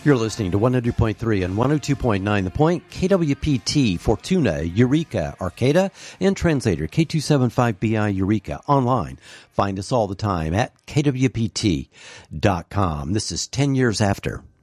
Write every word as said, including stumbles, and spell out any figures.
You're listening to one hundred point three and one oh two point nine The Point, K W P T, Fortuna, Eureka, Arcata, and translator K two seventy-five B I Eureka. Online, find us all the time at K W P T dot com. This is ten years after.